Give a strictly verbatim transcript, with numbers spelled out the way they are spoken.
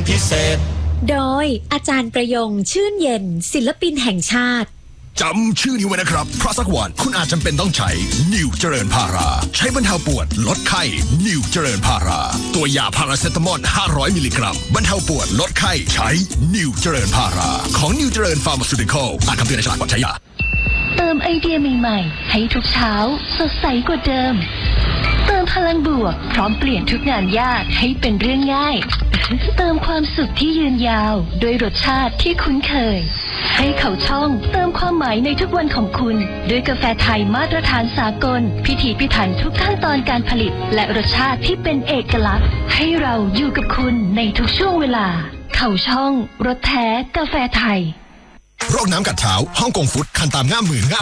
พิเศษโดยอาจารย์ประยงชื่นเย็นศิลปินแห่งชาติจำชื่อนี้ไว้นะครับเพราะสักวันคุณอาจจำเป็นต้องใช้นิวเจริญพาราใช้บรรเทาปวดลดไข้นิวเจริญพาราตัวยาพาราเซตามอลห้าร้อยมิลลิกรัมบรรเทาปวดลดไข้ใช้นิวเจริญพาราของนิวเจริญฟาร์มาซูติคอลอ่านคำเตือนในฉลากก่อนใช้ยาเติมไอเดียใหม่ๆให้ทุกเช้าสดใสกว่าเดิมเติมพลังบวกพร้อมเปลี่ยนทุกงานยากให้เป็นเรื่องง่ายเติมความสุขที่ยืนยาวด้วยรสชาติที่คุ้นเคยให้เขาช่องเติมความหมายในทุกวันของคุณด้วยกาแฟไทยมาตรฐานสากลพิถีพิถันทุกขั้นตอนการผลิตและรสชาติที่เป็นเอกลักษณ์ให้เราอยู่กับคุณในทุกช่วงเวลาเขาช่องรสแท้กาแฟไทยโรคน้ำกัดเท้าฮ่องกงฟุตคันตามง่ามมือง่าม